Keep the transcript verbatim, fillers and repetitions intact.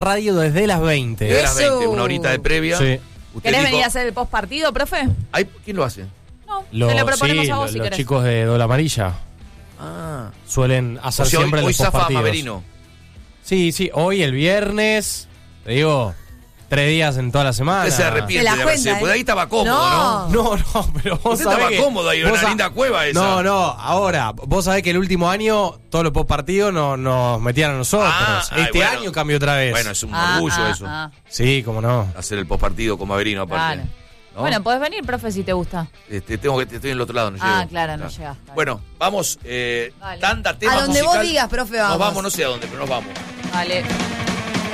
radio desde las veinte. Desde las Eso. veinte, una horita de previa. Sí. Usted ¿Querés dijo, venir a hacer el post partido, profe? ¿Ay, ¿quién lo hace? No, Lo- te lo proponemos sí, a vos lo- si los querés. chicos de Dola Amarilla Ah. suelen hacer O sea, hoy, siempre hoy los zafa postpartidos. Maverino. Sí, sí, hoy el viernes, te digo, tres días en toda la semana. Usted se arrepiente Se la de haberse. cuenta, ¿eh? Porque ahí estaba cómodo, ¿no? No. No, no, pero vos Usted sabés estaba que- cómodo ahí, en vos una sa- linda cueva esa. No, no, ahora, vos sabés que el último año todos los postpartidos no, nos metían a nosotros. Ah, ay, este bueno. año cambió otra vez. Bueno, es un Ah, orgullo ah, eso. ah, Sí, cómo no. Hacer el postpartido con Maverino aparte. claro. ¿no? Bueno, podés venir, profe, si te gusta. Este, tengo que, estoy en el otro lado, no Ah, llego. claro, no llegás, claro. Bueno, vamos, eh, Dale. tanda, tema A donde vos musical. digas, profe, Nos vamos. vamos, no sé a dónde, pero nos vamos. Vale.